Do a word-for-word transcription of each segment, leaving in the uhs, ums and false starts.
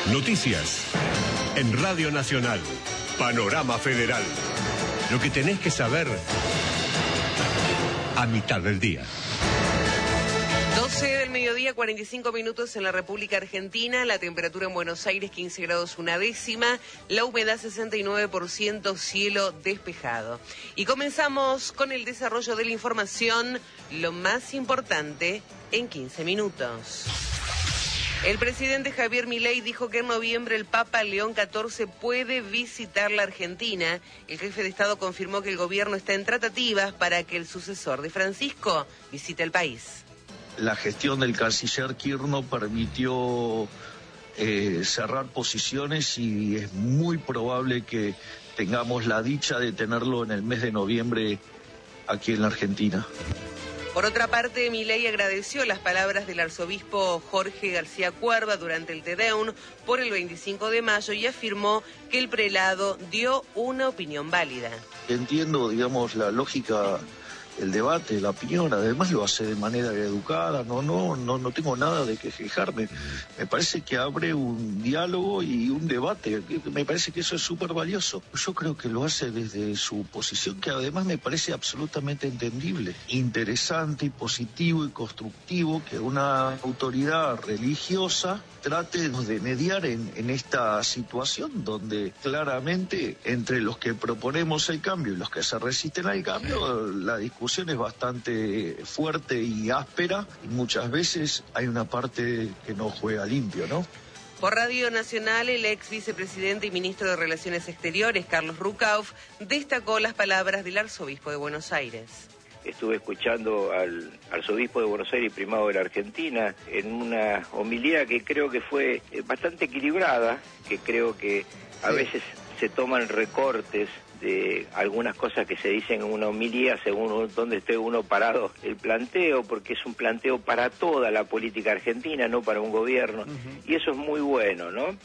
Noticias en Radio Nacional. Panorama Federal. Lo que tenés que saber a mitad del día. doce del mediodía, cuarenta y cinco minutos en la República Argentina. La temperatura en Buenos Aires, quince grados una décima. La humedad, sesenta y nueve por ciento, cielo despejado. Y comenzamos con el desarrollo de la información, lo más importante en quince minutos. El presidente Javier Milei dijo que en noviembre el Papa León catorce puede visitar la Argentina. El jefe de Estado confirmó que el gobierno está en tratativas para que el sucesor de Francisco visite el país. La gestión del canciller Kirchner permitió eh, cerrar posiciones y es muy probable que tengamos la dicha de tenerlo en el mes de noviembre aquí en la Argentina. Por otra parte, Milei agradeció las palabras del arzobispo Jorge García Cuerva durante el Te Deum por el veinticinco de mayo y afirmó que el prelado dio una opinión válida. Entiendo, digamos, la lógica, el debate, la opinión, además lo hace de manera educada, no, no, no, no tengo nada de que quejarme. Me parece que abre un diálogo y un debate, me parece que eso es súper valioso. Yo creo que lo hace desde su posición, que además me parece absolutamente entendible, interesante y positivo y constructivo que una autoridad religiosa trate de mediar en, en esta situación donde claramente entre los que proponemos el cambio y los que se resisten al cambio, la discusión es bastante fuerte y áspera y muchas veces hay una parte que no juega limpio, ¿no? Por Radio Nacional, el ex vicepresidente y ministro de Relaciones Exteriores, Carlos Rucauf, destacó las palabras del arzobispo de Buenos Aires. Estuve escuchando al arzobispo de Buenos Aires y primado de la Argentina en una homilía que creo que fue bastante equilibrada, que creo que a sí. veces se toman recortes de algunas cosas que se dicen en una homilía según donde esté uno parado el planteo, porque es un planteo para toda la política argentina, no para un gobierno, uh-huh. y eso es muy bueno, ¿no?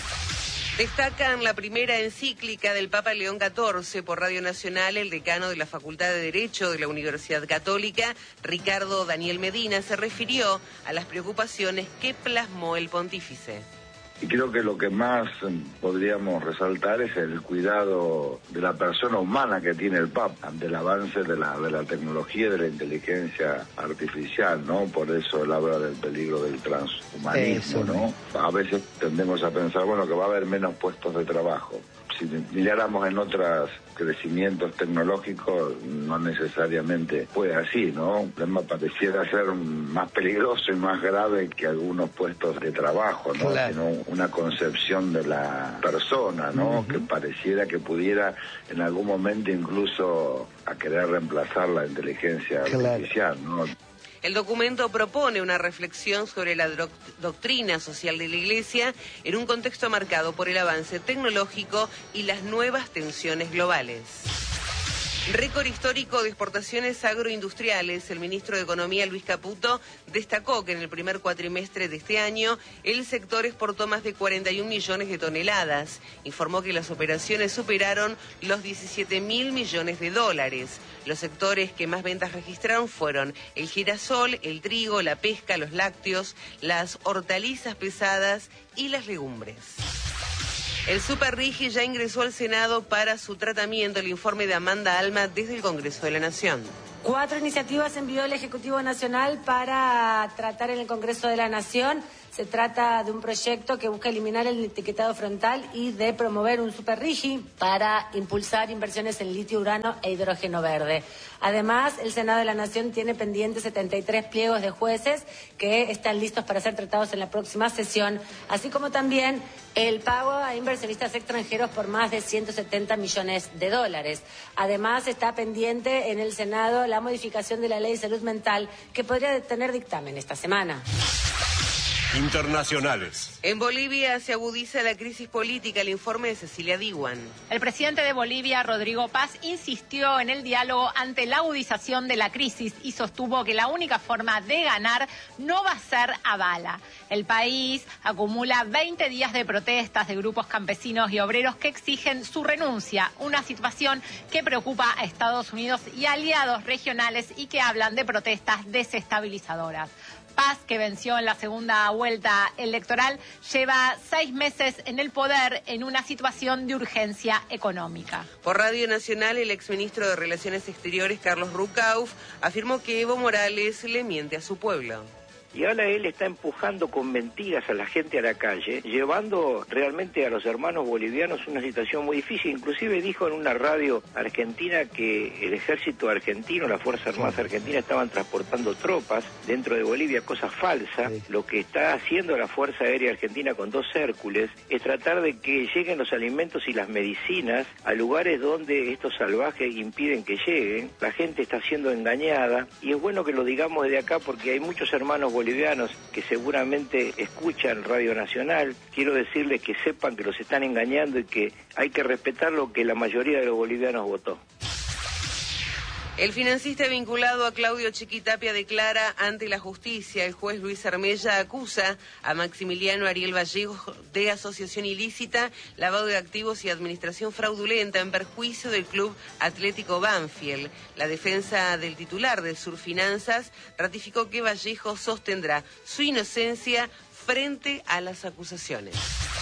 Destacan la primera encíclica del Papa León catorce. Por Radio Nacional, el decano de la Facultad de Derecho de la Universidad Católica, Ricardo Daniel Medina, se refirió a las preocupaciones que plasmó el pontífice. Y creo que lo que más podríamos resaltar es el cuidado de la persona humana que tiene el Papa ante el avance de la, de la tecnología y de la inteligencia artificial, ¿no? Por eso él habla del peligro del transhumanismo, eso, ¿no? A veces tendemos a pensar, bueno, que va a haber menos puestos de trabajo. Si miráramos en otros crecimientos tecnológicos, no necesariamente fue así, ¿no? El problema pareciera ser más peligroso y más grave que algunos puestos de trabajo, ¿no? Claro. Sino una concepción de la persona, ¿no? Uh-huh. Que pareciera que pudiera en algún momento incluso a querer reemplazar la inteligencia claro. artificial, ¿no? El documento propone una reflexión sobre la doc- doctrina social de la Iglesia en un contexto marcado por el avance tecnológico y las nuevas tensiones globales. Récord histórico de exportaciones agroindustriales. El ministro de Economía, Luis Caputo, destacó que en el primer cuatrimestre de este año el sector exportó más de cuarenta y un millones de toneladas. Informó que las operaciones superaron los diecisiete mil millones de dólares. Los sectores que más ventas registraron fueron el girasol, el trigo, la pesca, los lácteos, las hortalizas pesadas y las legumbres. El Superrigi ya ingresó al Senado para su tratamiento. El informe de Amanda Alma desde el Congreso de la Nación. Cuatro iniciativas envió el Ejecutivo Nacional para tratar en el Congreso de la Nación. Se trata de un proyecto que busca eliminar el etiquetado frontal y de promover un superrigi para impulsar inversiones en litio, urano e hidrógeno verde. Además, el Senado de la Nación tiene pendientes setenta y tres pliegos de jueces que están listos para ser tratados en la próxima sesión, así como también el pago a inversionistas extranjeros por más de ciento setenta millones de dólares. Además, está pendiente en el Senado la modificación de la Ley de Salud Mental, que podría tener dictamen esta semana. Internacionales. En Bolivia se agudiza la crisis política. El informe de Cecilia Diwan. El presidente de Bolivia, Rodrigo Paz, insistió en el diálogo ante la agudización de la crisis y sostuvo que la única forma de ganar no va a ser a bala. El país acumula veinte días de protestas de grupos campesinos y obreros que exigen su renuncia, una situación que preocupa a Estados Unidos y aliados regionales y que hablan de protestas desestabilizadoras. Paz, que venció en la segunda vuelta electoral, lleva seis meses en el poder en una situación de urgencia económica. Por Radio Nacional, el exministro de Relaciones Exteriores, Carlos Rucauf, afirmó que Evo Morales le miente a su pueblo. Y ahora él está empujando con mentiras a la gente a la calle, llevando realmente a los hermanos bolivianos una situación muy difícil. Inclusive dijo en una radio argentina que el ejército argentino, las Fuerzas Armadas argentinas estaban transportando tropas dentro de Bolivia, cosa falsa. Sí. Lo que está haciendo la Fuerza Aérea Argentina con dos Hércules es tratar de que lleguen los alimentos y las medicinas a lugares donde estos salvajes impiden que lleguen. La gente está siendo engañada y es bueno que lo digamos desde acá porque hay muchos hermanos bolivianos bolivianos que seguramente escuchan Radio Nacional. Quiero decirles que sepan que los están engañando y que hay que respetar lo que la mayoría de los bolivianos votó. El financista vinculado a Claudio Chiquitapia declara ante la justicia. El juez Luis Armella acusa a Maximiliano Ariel Vallejo de asociación ilícita, lavado de activos y administración fraudulenta en perjuicio del Club Atlético Banfield. La defensa del titular de Surfinanzas ratificó que Vallejo sostendrá su inocencia frente a las acusaciones.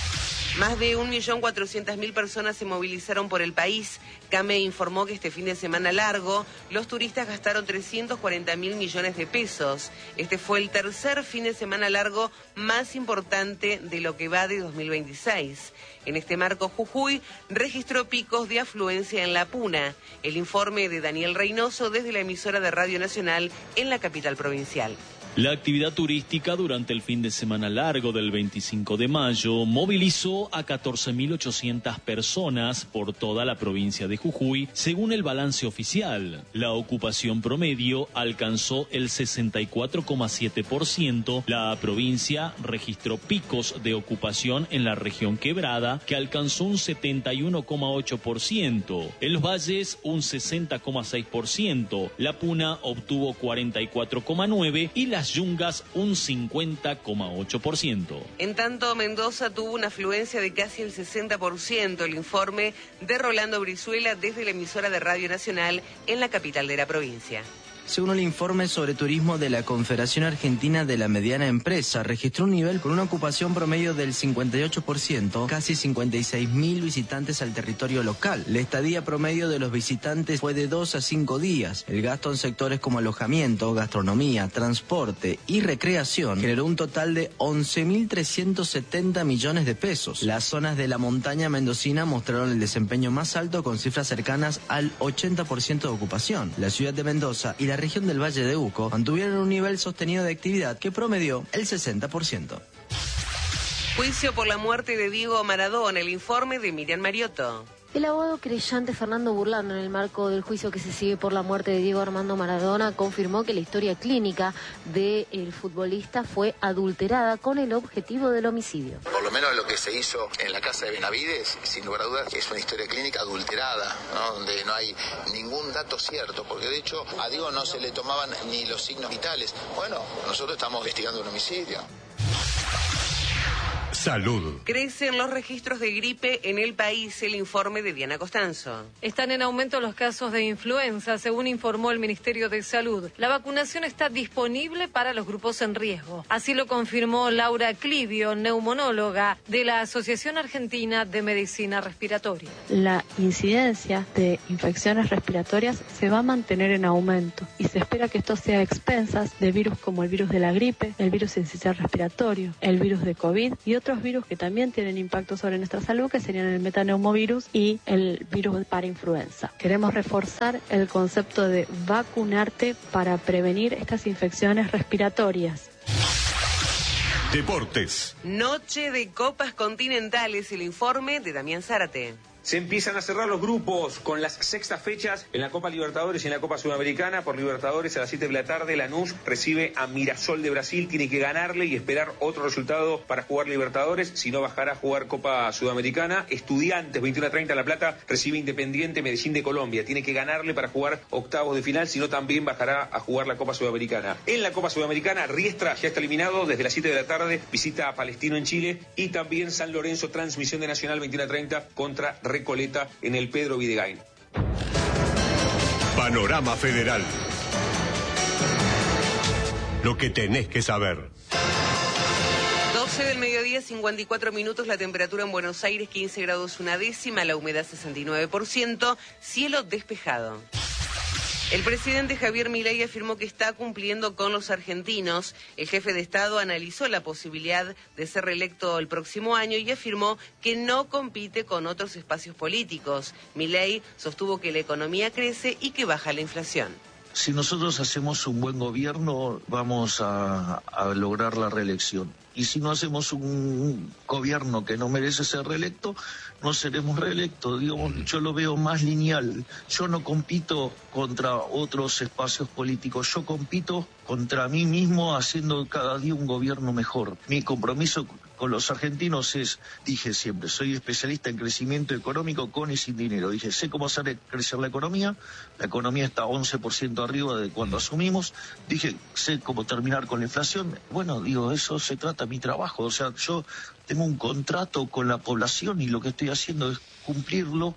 Más de un millón cuatrocientas mil personas se movilizaron por el país. CAME informó que este fin de semana largo los turistas gastaron trescientos cuarenta mil millones de pesos. Este fue el tercer fin de semana largo más importante de lo que va de dos mil veintiséis. En este marco, Jujuy registró picos de afluencia en la Puna. El informe de Daniel Reynoso desde la emisora de Radio Nacional en la capital provincial. La actividad turística durante el fin de semana largo del veinticinco de mayo movilizó a catorce mil ochocientas personas por toda la provincia de Jujuy, según el balance oficial. La ocupación promedio alcanzó el sesenta y cuatro coma siete por ciento. La provincia registró picos de ocupación en la región Quebrada, que alcanzó un setenta y uno coma ocho por ciento. En los valles, un sesenta coma seis por ciento. La Puna obtuvo cuarenta y cuatro coma nueve por ciento y la Las Yungas un cincuenta coma ocho por ciento. En tanto, Mendoza tuvo una afluencia de casi el sesenta por ciento. El informe de Rolando Brizuela desde la emisora de Radio Nacional en la capital de la provincia. Según el informe sobre turismo de la Confederación Argentina de la Mediana Empresa, registró un nivel con una ocupación promedio del cincuenta y ocho por ciento, casi cincuenta y seis mil visitantes al territorio local. La estadía promedio de los visitantes fue de dos a cinco días. El gasto en sectores como alojamiento, gastronomía, transporte y recreación generó un total de once mil trescientos setenta millones de pesos. Las zonas de la montaña mendocina mostraron el desempeño más alto con cifras cercanas al ochenta por ciento de ocupación. La ciudad de Mendoza y la región del Valle de Uco mantuvieron un nivel sostenido de actividad que promedió el sesenta por ciento. Juicio por la muerte de Diego Maradona, el informe de Miriam Mariotto. El abogado creyente Fernando Burlando, en el marco del juicio que se sigue por la muerte de Diego Armando Maradona, confirmó que la historia clínica del futbolista fue adulterada con el objetivo del homicidio. Por lo menos lo que se hizo en la casa de Benavides, sin lugar a dudas, es una historia clínica adulterada, ¿no? Donde no hay ningún dato cierto, porque de hecho a Diego no se le tomaban ni los signos vitales. Bueno, nosotros estamos investigando un homicidio. Salud. Crecen los registros de gripe en el país, el informe de Diana Costanzo. Están en aumento los casos de influenza, según informó el Ministerio de Salud. La vacunación está disponible para los grupos en riesgo. Así lo confirmó Laura Clivio, neumonóloga de la Asociación Argentina de Medicina Respiratoria. La incidencia de infecciones respiratorias se va a mantener en aumento y se espera que esto sea a expensas de virus como el virus de la gripe, el virus sincicial respiratorio, el virus de COVID y otros virus que también tienen impacto sobre nuestra salud, que serían el metaneumovirus y el virus para influenza. Queremos reforzar el concepto de vacunarte para prevenir estas infecciones respiratorias. Deportes. Noche de Copas Continentales, el informe de Damián Zárate. Se empiezan a cerrar los grupos con las sextas fechas en la Copa Libertadores y en la Copa Sudamericana. Por Libertadores a las siete de la tarde, Lanús recibe a Mirassol de Brasil. Tiene que ganarle y esperar otro resultado para jugar Libertadores. Si no, bajará a jugar Copa Sudamericana. Estudiantes, veintiuno a treinta La Plata, recibe Independiente Medellín de Colombia. Tiene que ganarle para jugar octavos de final. Si no, también bajará a jugar la Copa Sudamericana. En la Copa Sudamericana, Riestra ya está eliminado desde las siete de la tarde. Visita a Palestino en Chile. Y también San Lorenzo, transmisión de Nacional, veintiuno a treinta contra Recoleta en el Pedro Videgain. Panorama Federal. Lo que tenés que saber. doce del mediodía, cincuenta y cuatro minutos, la temperatura en Buenos Aires, quince grados una décima, la humedad sesenta y nueve por ciento, cielo despejado. El presidente Javier Milei afirmó que está cumpliendo con los argentinos. El jefe de Estado analizó la posibilidad de ser reelecto el próximo año y afirmó que no compite con otros espacios políticos. Milei sostuvo que la economía crece y que baja la inflación. Si nosotros hacemos un buen gobierno, vamos a, a lograr la reelección. Y si no hacemos un gobierno que no merece ser reelecto, no seremos reelectos. Digamos, yo lo veo más lineal. Yo no compito contra otros espacios políticos. Yo compito contra mí mismo haciendo cada día un gobierno mejor. Mi compromiso con los argentinos es, dije siempre, soy especialista en crecimiento económico con y sin dinero. Dije, sé cómo hacer crecer la economía. La economía está once por ciento arriba de cuando asumimos. Dije, sé cómo terminar con la inflación. Bueno, digo, eso se trata mi trabajo. O sea, yo tengo un contrato con la población y lo que estoy haciendo es cumplirlo.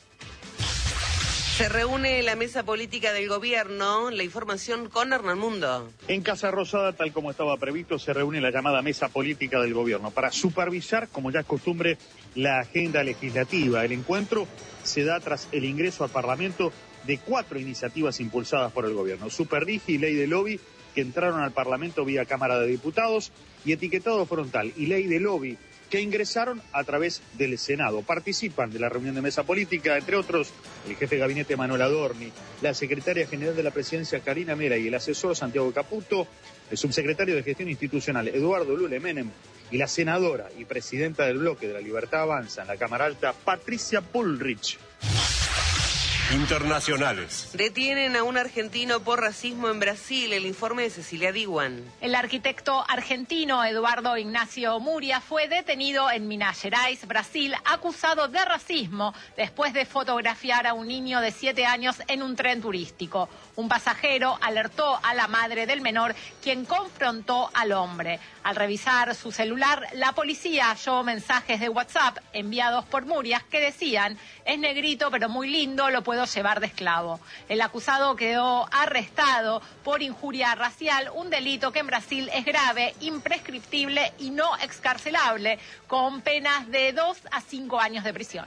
Se reúne la mesa política del gobierno. La información con Hernán Mundo. En Casa Rosada, tal como estaba previsto, se reúne la llamada mesa política del gobierno para supervisar, como ya es costumbre, la agenda legislativa. El encuentro se da tras el ingreso al Parlamento de cuatro iniciativas impulsadas por el gobierno. Superrigi y Ley de Lobby, que entraron al Parlamento vía Cámara de Diputados, y Etiquetado Frontal y Ley de Lobby, que ingresaron a través del Senado. Participan de la reunión de mesa política, entre otros, el jefe de gabinete Manuel Adorni, la secretaria general de la presidencia Karina Mera y el asesor Santiago Caputo, el subsecretario de Gestión Institucional Eduardo Lule Menem y la senadora y presidenta del bloque de la Libertad Avanza en la Cámara Alta, Patricia Bullrich. Internacionales. Detienen a un argentino por racismo en Brasil. El informe de Cecilia Diwan. El arquitecto argentino Eduardo Ignacio Muria fue detenido en Minas Gerais, Brasil, acusado de racismo después de fotografiar a un niño de siete años en un tren turístico. Un pasajero alertó a la madre del menor, quien confrontó al hombre. Al revisar su celular, la policía halló mensajes de WhatsApp enviados por Muria que decían: es negrito pero muy lindo, lo puedo llevar de esclavo. El acusado quedó arrestado por injuria racial, un delito que en Brasil es grave, imprescriptible y no excarcelable, con penas de dos a cinco años de prisión.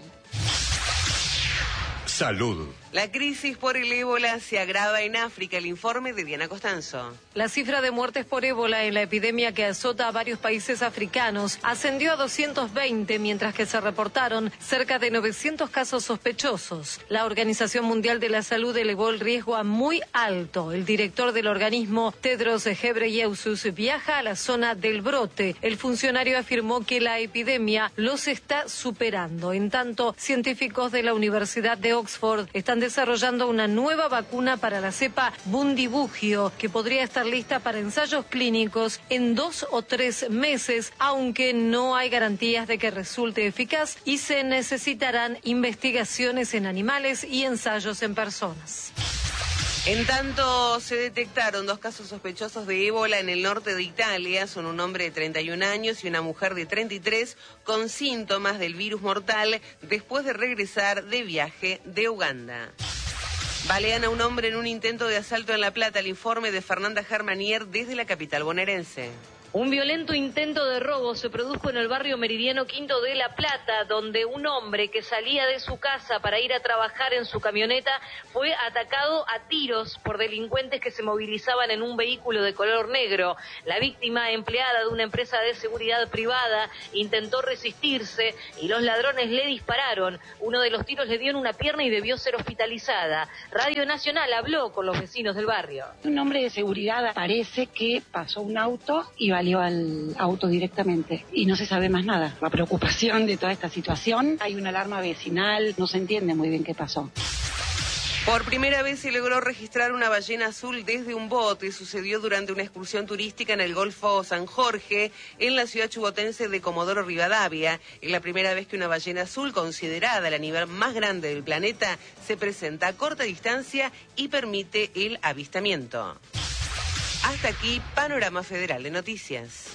Salud. La crisis por el ébola se agrava en África. El informe de Diana Costanzo. La cifra de muertes por ébola en la epidemia que azota a varios países africanos ascendió a doscientos veinte, mientras que se reportaron cerca de novecientos casos sospechosos. La Organización Mundial de la Salud elevó el riesgo a muy alto. El director del organismo, Tedros Ghebreyesus, viaja a la zona del brote. El funcionario afirmó que la epidemia los está superando. En tanto, científicos de la Universidad de Oxford están desarrollando una nueva vacuna para la cepa Bundibugyo, que podría estar lista para ensayos clínicos en dos o tres meses, aunque no hay garantías de que resulte eficaz y se necesitarán investigaciones en animales y ensayos en personas. En tanto, se detectaron dos casos sospechosos de ébola en el norte de Italia. Son un hombre de treinta y un años y una mujer de treinta y tres con síntomas del virus mortal después de regresar de viaje de Uganda. Balean a un hombre en un intento de asalto en La Plata. El informe de Fernanda Germanier desde la capital bonaerense. Un violento intento de robo se produjo en el barrio meridiano Quinto de La Plata, donde un hombre que salía de su casa para ir a trabajar en su camioneta fue atacado a tiros por delincuentes que se movilizaban en un vehículo de color negro. La víctima, empleada de una empresa de seguridad privada, intentó resistirse y los ladrones le dispararon. Uno de los tiros le dio en una pierna y debió ser hospitalizada. Radio Nacional habló con los vecinos del barrio. Un hombre de seguridad parece que pasó un auto y salió al auto directamente y no se sabe más nada. La preocupación de toda esta situación, hay una alarma vecinal, no se entiende muy bien qué pasó. Por primera vez se logró registrar una ballena azul desde un bote. Sucedió durante una excursión turística en el Golfo San Jorge, en la ciudad chubotense de Comodoro Rivadavia. Es la primera vez que una ballena azul, considerada el animal más grande del planeta, se presenta a corta distancia y permite el avistamiento. Hasta aquí, Panorama Federal de Noticias.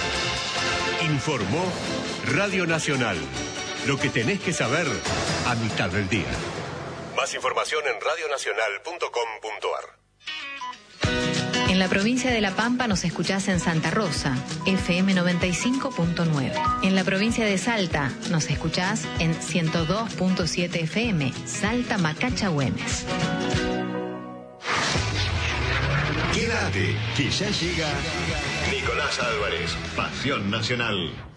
Informó Radio Nacional. Lo que tenés que saber a mitad del día. Más información en radionacional punto com punto ar. En la provincia de La Pampa nos escuchás en Santa Rosa, F M noventa y cinco punto nueve. En la provincia de Salta nos escuchás en ciento dos punto siete F M, Salta Macacha Güemes. Quédate, que ya llega Nicolás Álvarez, Pasión Nacional.